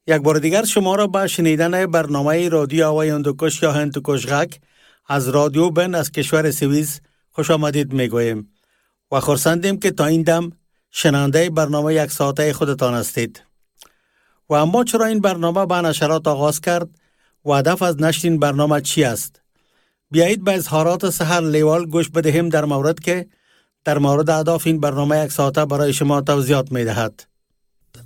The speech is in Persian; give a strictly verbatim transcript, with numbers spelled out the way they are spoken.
یک بار دیگر شما را به شنیدن برنامه رادیو آوای هندوکش یا هندوکشغک از رادیو بن از کشور سوئیس خوش آمدید میگوییم و خرسندیم که تا این دم شنونده برنامه یک ساعته خودتان هستید. و اما چرا این برنامه به نشرات آغاز کرد و هدف از نشر این برنامه چی است؟ بیایید به اظهارات سحر لیوال گوش بدهیم در مورد که در مورد اهداف این برنامه یک ساعته برای شما توضیحات میدهد.